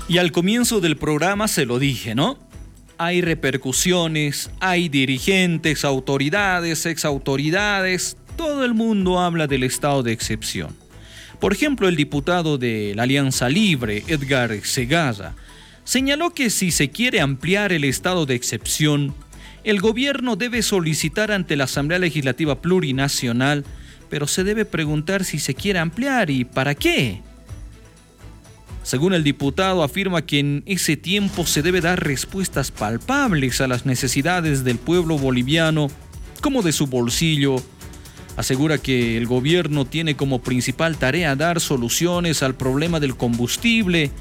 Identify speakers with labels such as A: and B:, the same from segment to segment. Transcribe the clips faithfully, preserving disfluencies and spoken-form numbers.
A: Y al comienzo del programa se lo dije, ¿no? Hay repercusiones, hay dirigentes, autoridades, exautoridades, todo el mundo habla del estado de excepción. Por ejemplo, el diputado de la Alianza Libre, Edgar Segaza, señaló que si se quiere ampliar el estado de excepción, el gobierno debe solicitar ante la Asamblea Legislativa Plurinacional, pero se debe preguntar si se quiere ampliar y para qué. Según el diputado, afirma que en ese tiempo se debe dar respuestas palpables a las necesidades del pueblo boliviano, como de su bolsillo. Asegura que el gobierno tiene como principal tarea dar soluciones al problema del combustible,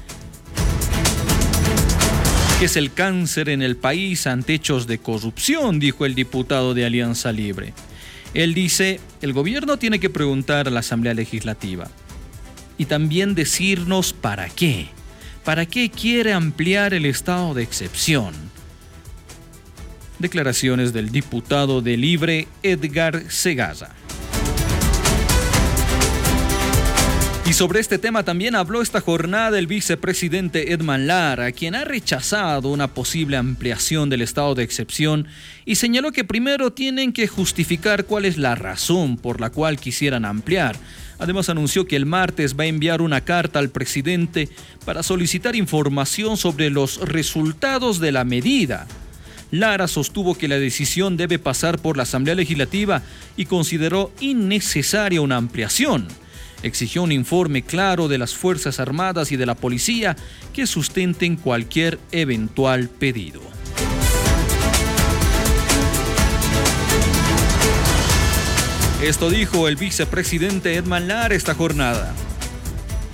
A: que es el cáncer en el país ante hechos de corrupción, dijo el diputado de Alianza Libre. Él dice, el gobierno tiene que preguntar a la Asamblea Legislativa y también decirnos para qué. ¿Para qué quiere ampliar el estado de excepción? Declaraciones del diputado de Libre, Edgar Segaza. Y sobre este tema también habló esta jornada el vicepresidente Edman Lara, quien ha rechazado una posible ampliación del estado de excepción y señaló que primero tienen que justificar cuál es la razón por la cual quisieran ampliar. Además anunció que el martes va a enviar una carta al presidente para solicitar información sobre los resultados de la medida. Lara sostuvo que la decisión debe pasar por la Asamblea Legislativa y consideró innecesaria una ampliación. Exigió un informe claro de las Fuerzas Armadas y de la Policía que sustenten cualquier eventual pedido. Esto dijo el vicepresidente Edman Lara esta jornada.